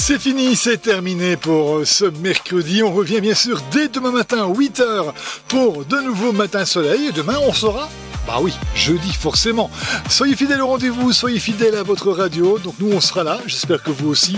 C'est fini, c'est terminé pour ce mercredi. On revient bien sûr dès demain matin, 8h, pour de nouveaux matins soleil. Et demain, on sera, bah oui, jeudi forcément. Soyez fidèles au rendez-vous, soyez fidèles à votre radio. Donc nous, on sera là. J'espère que vous aussi.